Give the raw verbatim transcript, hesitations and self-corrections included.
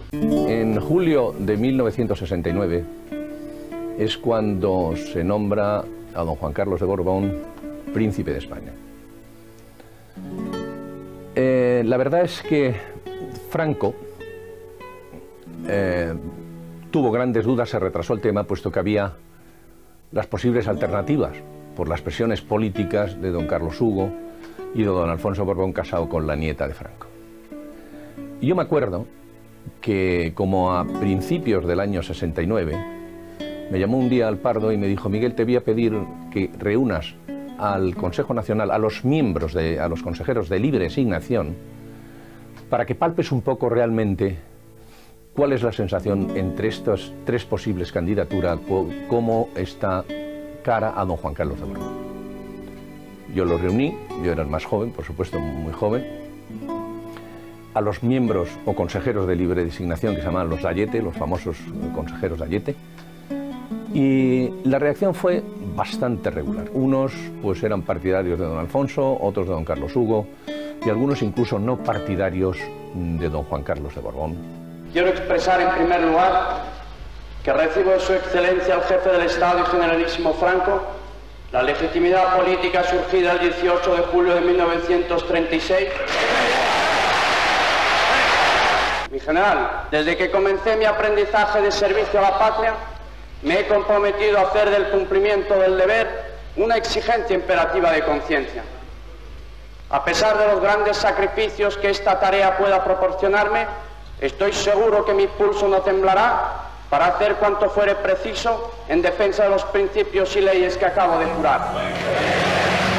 En julio de mil novecientos sesenta y nueve es cuando se nombra a don Juan Carlos de Borbón príncipe de España. Eh, la verdad es que Franco eh, tuvo grandes dudas, se retrasó el tema, puesto que había las posibles alternativas por las presiones políticas de don Carlos Hugo y de don Alfonso Borbón, casado con la nieta de Franco. Y yo me acuerdo que como a principios del año sesenta y nueve me llamó un día al Pardo y me dijo: Miguel, te voy a pedir que reúnas al Consejo Nacional, a los miembros, de, a los consejeros de libre designación, para que palpes un poco realmente cuál es la sensación entre estas tres posibles candidaturas, cómo está cara a don Juan Carlos de Borbón. Yo los reuní, yo era el más joven, por supuesto muy joven, a los miembros o consejeros de libre designación que se llamaban los Dayete, los famosos consejeros Dayete, y la reacción fue bastante regular. Unos pues eran partidarios de don Alfonso, otros de don Carlos Hugo, y algunos incluso no partidarios de don Juan Carlos de Borbón. Quiero expresar en primer lugar que recibo de su excelencia el jefe del Estado y generalísimo Franco la legitimidad política surgida el dieciocho de julio de mil novecientos treinta y seis. Mi general, desde que comencé mi aprendizaje de servicio a la patria, me he comprometido a hacer del cumplimiento del deber una exigencia imperativa de conciencia. A pesar de los grandes sacrificios que esta tarea pueda proporcionarme, estoy seguro que mi pulso no temblará para hacer cuanto fuere preciso en defensa de los principios y leyes que acabo de jurar.